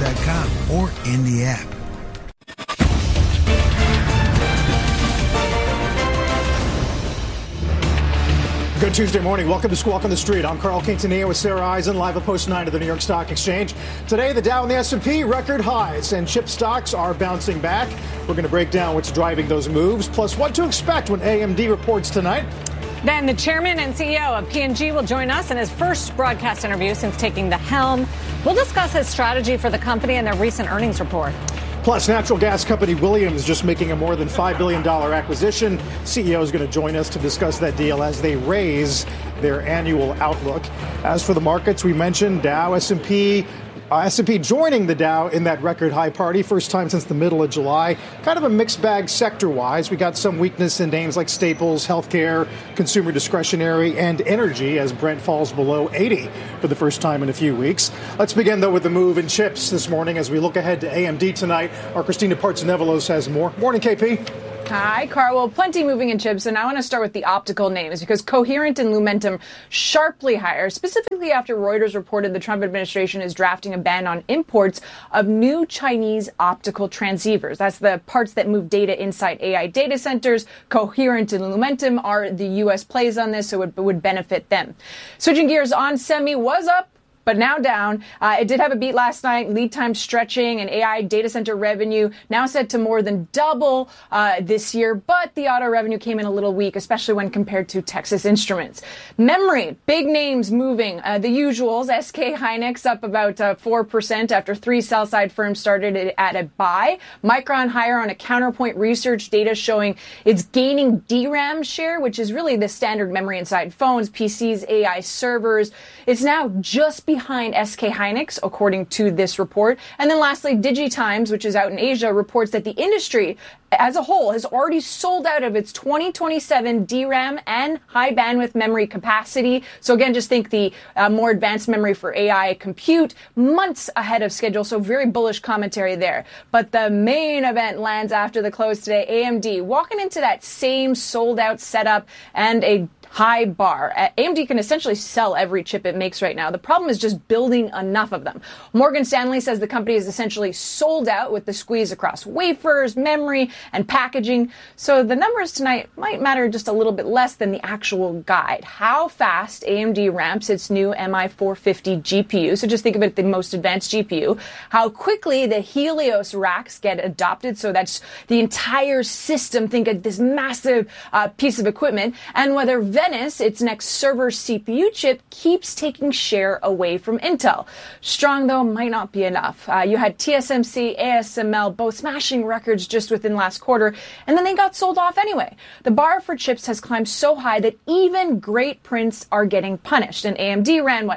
bloomberg.com or in the app. Good Tuesday morning. Welcome to Squawk on the Street. I'm Carl Quintanilla with Sarah Eisen, live at Post 9 of the New York Stock Exchange. Today, the Dow and the S&P record highs, and chip stocks are bouncing back. We're going to break down what's driving those moves, plus what to expect when AMD reports tonight. Then the chairman and CEO of P&G will join us in his first broadcast interview since taking the helm. We'll discuss his strategy for the company and their recent earnings report. Plus, natural gas company Williams just making a more than $5 billion acquisition. CEO is going to join us to discuss that deal as they raise their annual outlook. As for the markets, we mentioned Dow, S&P joining the Dow in that record high party, first time since the middle of July. Kind of a mixed bag sector-wise. We got some weakness in names like Staples, healthcare, consumer discretionary, and energy as Brent falls below 80 for the first time in a few weeks. Let's begin, though, with the move in chips this morning as we look ahead to AMD tonight. Our Christina Partsinevelos has more. Morning, KP. Hi, Carl. Well, plenty moving in chips, and I want to start with the optical names because Coherent and Lumentum sharply higher, specifically after Reuters reported the Trump administration is drafting a ban on imports of new Chinese optical transceivers. That's the parts that move data inside AI data centers. Coherent and Lumentum are the U.S. plays on this, so it would benefit them. Switching gears on semi was up, but now down. It did have a beat last night. Lead time stretching and AI data center revenue now set to more than double this year. But the auto revenue came in a little weak, especially when compared to Texas Instruments. Memory, big names moving. The usuals, SK Hynix up about 4% after three sell-side firms started it at a buy. Micron higher on a Counterpoint Research data showing it's gaining DRAM share, which is really the standard memory inside phones, PCs, AI servers. It's now just behind SK Hynix, according to this report. And then lastly, DigiTimes, which is out in Asia, reports that the industry as a whole has already sold out of its 2027 DRAM and high bandwidth memory capacity. So again, just think the more advanced memory for AI compute months ahead of schedule. So very bullish commentary there. But the main event lands after the close today. AMD walking into that same sold out setup and a high bar. AMD can essentially sell every chip it makes right now. The problem is just building enough of them. Morgan Stanley says the company is essentially sold out with the squeeze across wafers, memory, and packaging. So the numbers tonight might matter just a little bit less than the actual guide. How fast AMD ramps its new MI450 GPU. So just think of it, the most advanced GPU. How quickly the Helios racks get adopted. So that's the entire system. Think of this massive piece of equipment. And whether Venice, its next server CPU chip, keeps taking share away from Intel. Strong, though, might not be enough. You had TSMC, ASML, both smashing records just within last quarter, and then they got sold off anyway. The bar for chips has climbed so high that even great prints are getting punished. And AMD ran,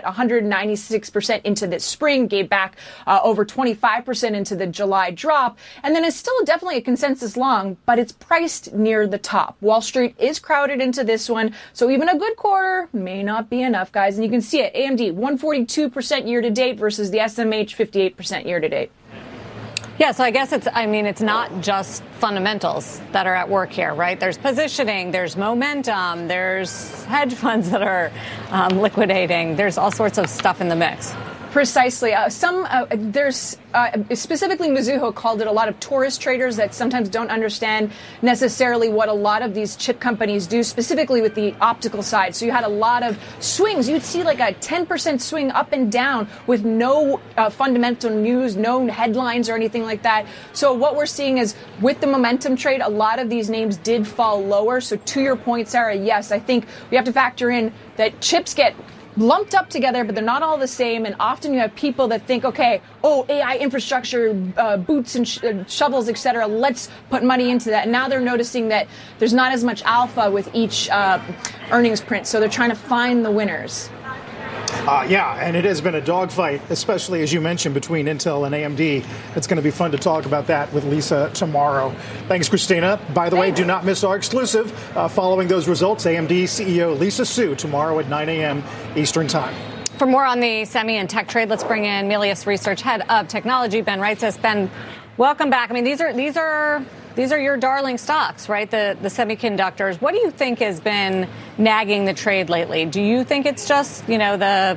196% into this spring, gave back over 25% into the July drop, and then is still definitely a consensus long, but it's priced near the top. Wall Street is crowded into this one. So even a good quarter may not be enough, guys. And you can see it. AMD, 142% year to date versus the SMH, 58% year to date. Yeah, so I guess it's not just fundamentals that are at work here, right? There's positioning, there's momentum, there's hedge funds that are liquidating. There's all sorts of stuff in the mix. Precisely. There's specifically Mizuho called it a lot of tourist traders that sometimes don't understand necessarily what a lot of these chip companies do, specifically with the optical side. So you had a lot of swings. You'd see like a 10% swing up and down with no fundamental news, no headlines or anything like that. So what we're seeing is with the momentum trade, a lot of these names did fall lower. So to your point, Sarah, yes, I think we have to factor in that chips get lumped up together, but they're not all the same. And often you have people that think, okay, AI infrastructure, boots and shovels, et cetera, let's put money into that. And now they're noticing that there's not as much alpha with each earnings print. So they're trying to find the winners. Yeah, and it has been a dogfight, especially as you mentioned, between Intel and AMD. It's going to be fun to talk about that with Lisa tomorrow. Thanks, Christina. By the way, do not miss our exclusive following those results. AMD CEO Lisa Su tomorrow at 9 a.m. Eastern Time. For more on the semi and tech trade, let's bring in Melius Research Head of Technology, Ben Reitzes. Ben, welcome back. I mean, these are your darling stocks, right? The semiconductors. What do you think has been nagging the trade lately? Do you think it's just, the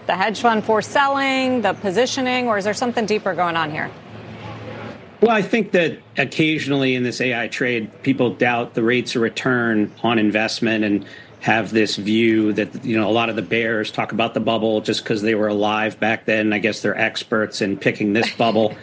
the hedge fund forced selling, the positioning, or is there something deeper going on here? Well, I think that occasionally in this AI trade, people doubt the rates of return on investment and have this view that, a lot of the bears talk about the bubble just because they were alive back then. I guess they're experts in picking this bubble.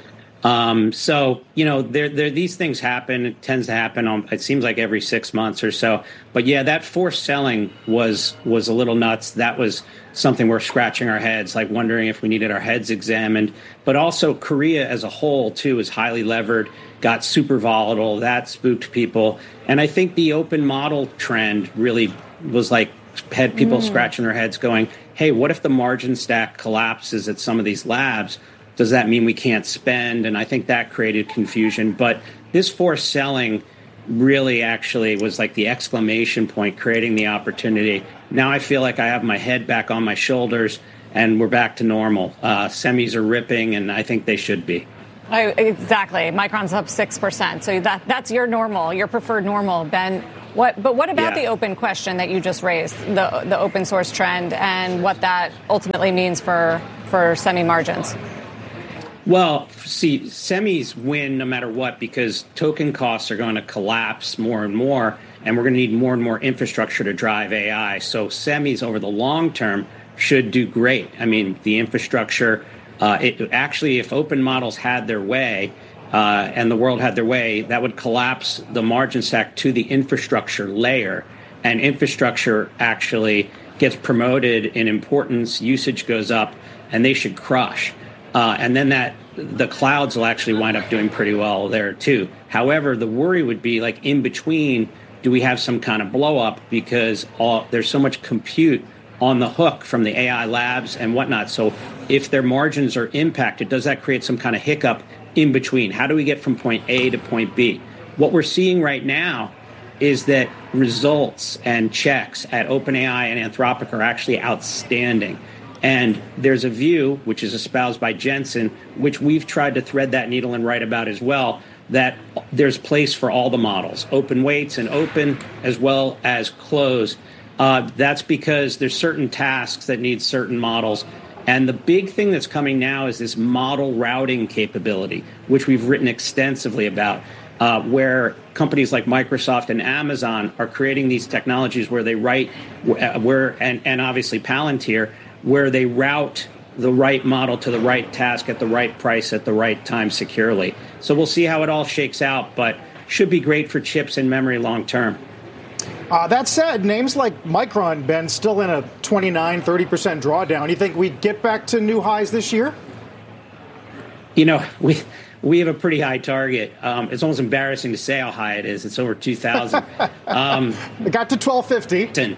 These things happen. It tends to happen it seems like every 6 months or so. But yeah, that forced selling was a little nuts. That was something we're scratching our heads, like wondering if we needed our heads examined. But also Korea as a whole, too, is highly levered, got super volatile. That spooked people. And I think the open model trend really was had people scratching their heads going, hey, what if the margin stack collapses at some of these labs? Does that mean we can't spend? And I think that created confusion. But this forced selling really actually was like the exclamation point, creating the opportunity. Now I feel like I have my head back on my shoulders and we're back to normal. Semis are ripping, and I think they should be. Exactly. Micron's up 6%. So that's your normal, your preferred normal, Ben. What about the open question that you just raised, the open source trend, and what that ultimately means for semi margins? Well, see, semis win no matter what because token costs are going to collapse more and more, and we're going to need more and more infrastructure to drive AI. So semis over the long term should do great. I mean, the infrastructure, if open models had their way and the world had their way, that would collapse the margin stack to the infrastructure layer. And infrastructure actually gets promoted in importance, usage goes up, and they should crush. And then the clouds will actually wind up doing pretty well there, too. However, the worry would be like in between, do we have some kind of blow up because there's so much compute on the hook from the AI labs and whatnot. So if their margins are impacted, does that create some kind of hiccup in between? How do we get from point A to point B? What we're seeing right now is that results and checks at OpenAI and Anthropic are actually outstanding. And there's a view, which is espoused by Jensen, which we've tried to thread that needle and write about as well, that there's place for all the models, open weights and open as well as closed. That's because there's certain tasks that need certain models. And the big thing that's coming now is this model routing capability, which we've written extensively about, where companies like Microsoft and Amazon are creating these technologies where they write, and obviously Palantir, where they route the right model to the right task at the right price at the right time securely. So we'll see how it all shakes out, but should be great for chips and memory long term. That said, names like Micron, Ben, still in a 29, 30% drawdown. You think we'd get back to new highs this year? We have a pretty high target. It's almost embarrassing to say how high it is. It's over 2,000. It got to 1,250.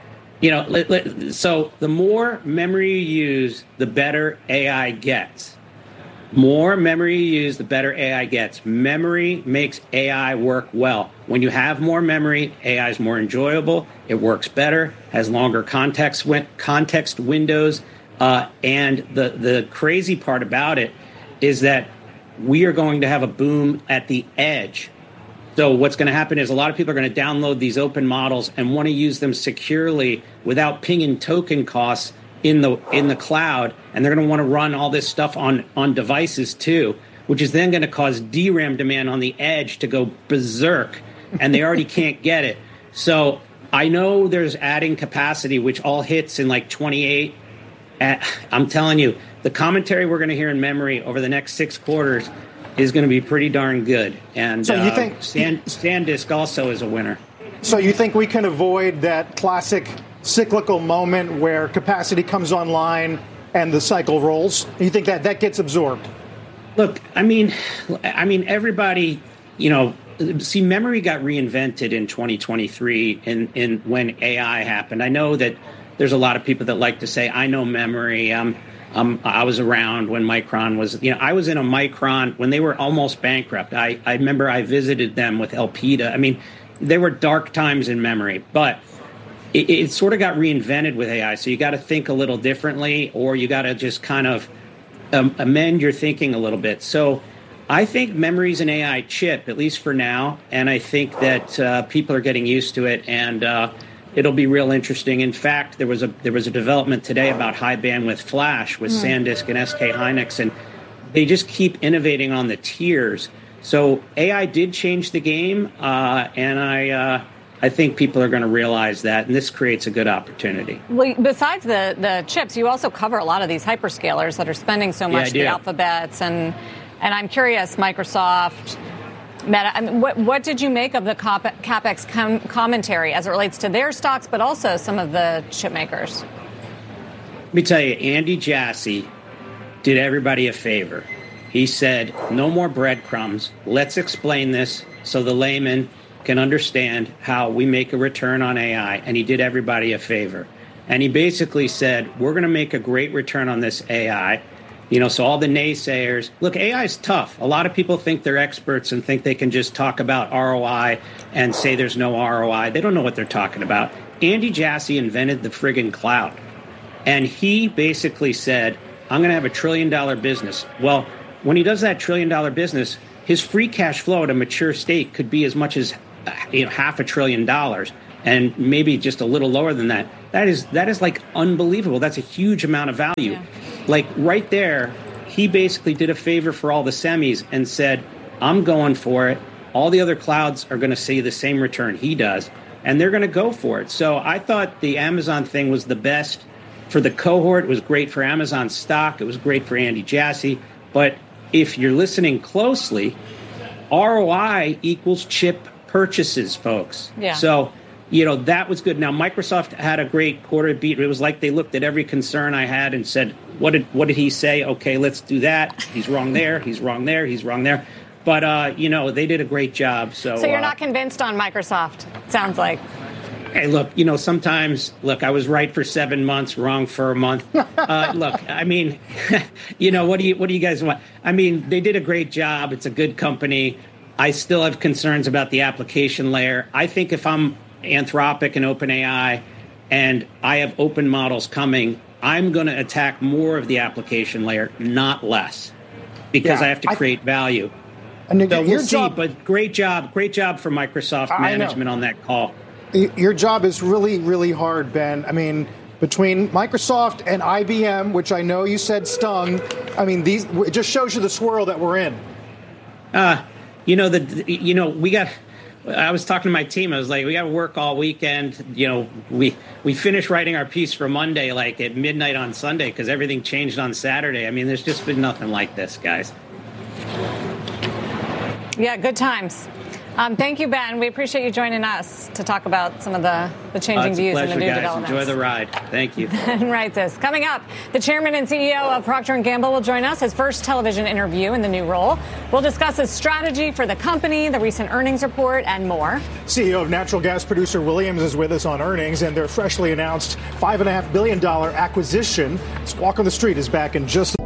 So the more memory you use, the better AI gets. More memory you use, the better AI gets. Memory makes AI work well. When you have more memory, AI is more enjoyable. It works better, has longer context windows. And the crazy part about it is that we are going to have a boom at the edge. So what's going to happen is a lot of people are going to download these open models and want to use them securely without pinging token costs in the cloud, and they're going to want to run all this stuff on devices too, which is then going to cause DRAM demand on the edge to go berserk, and they already can't get it. So I know there's adding capacity, which all hits in like 28. I'm telling you, the commentary we're going to hear in memory over the next 6 quarters is going to be pretty darn good. And so you think SanDisk also is a winner. So you think we can avoid that classic cyclical moment where capacity comes online and the cycle rolls? You think that gets absorbed? Look, I mean, everybody, see, memory got reinvented in 2023 in when AI happened. I know that there's a lot of people that like to say, I know memory. I was around when Micron was, I was in a Micron when they were almost bankrupt. I remember I visited them with Elpida. I mean, there were dark times in memory, but it sort of got reinvented with AI. So you got to think a little differently, or you got to just kind of amend your thinking a little bit. So I think memory's an AI chip, at least for now. And I think that people are getting used to it. And it'll be real interesting. In fact, there was a development today about high bandwidth flash with SanDisk and SK Hynix, and they just keep innovating on the tiers. So AI did change the game, and I think people are going to realize that, and this creates a good opportunity. Well, besides the chips, you also cover a lot of these hyperscalers that are spending so much, the Alphabets, and I'm curious, Microsoft, Meta. I mean, what did you make of the CapEx commentary as it relates to their stocks, but also some of the chip makers? Let me tell you, Andy Jassy did everybody a favor. He said, no more breadcrumbs. Let's explain this so the layman can understand how we make a return on AI. And he did everybody a favor. And he basically said, we're going to make a great return on this AI. So all the naysayers, look, AI is tough. A lot of people think they're experts and think they can just talk about ROI and say there's no ROI. They don't know what they're talking about. Andy Jassy invented the friggin' cloud. And he basically said, I'm going to have $1 trillion business. Well, when he does that $1 trillion business, his free cash flow at a mature state could be as much as $500 billion, and maybe just a little lower than that. That is like unbelievable. That's a huge amount of value. Yeah. Like right there, he basically did a favor for all the semis and said, I'm going for it. All the other clouds are going to see the same return he does, and they're going to go for it. So I thought the Amazon thing was the best for the cohort. It was great for Amazon stock. It was great for Andy Jassy. But if you're listening closely, ROI equals chip purchases, folks. Yeah. So, that was good. Now, Microsoft had a great quarter beat. It was like they looked at every concern I had and said, what did he say? Okay, let's do that. He's wrong there. He's wrong there. He's wrong there. But, they did a great job. So you're not convinced on Microsoft, sounds like. Hey, look, sometimes, I was right for 7 months, wrong for a month. Look, I mean, what do you guys want? I mean, they did a great job. It's a good company. I still have concerns about the application layer. I think if I'm Anthropic and OpenAI and I have open models coming, I'm going to attack more of the application layer, not less, because I have to create value. And so we'll see, but great job for Microsoft management on that call. Your job is really, really hard, Ben. I mean, between Microsoft and IBM, which I know you said stung, I mean, it just shows you the swirl that we're in. I was talking to my team. I was like, we got to work all weekend. We finished writing our piece for Monday, like at midnight on Sunday, because everything changed on Saturday. I mean, there's just been nothing like this, guys. Yeah, good times. Thank you, Ben. We appreciate you joining us to talk about some of the changing views and the new developments. Enjoy the ride. Thank you. Ben Reitzes. Coming up, the chairman and CEO of Procter & Gamble will join us, his first television interview in the new role. We'll discuss his strategy for the company, the recent earnings report, and more. CEO of natural gas producer Williams is with us on earnings and their freshly announced $5.5 billion acquisition. Squawk on the Street is back in just